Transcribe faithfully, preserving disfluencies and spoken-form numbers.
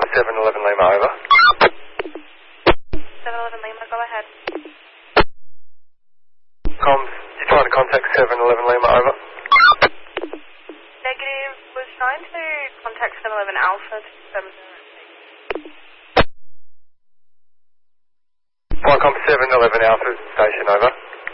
seven eleven Lima, over. seven eleven Lima, go ahead. Comms, you trying to contact seven eleven Lima, over. Negative, was trying to contact seven eleven Alpha to confirm the Viacom seven eleven Alpha station, over.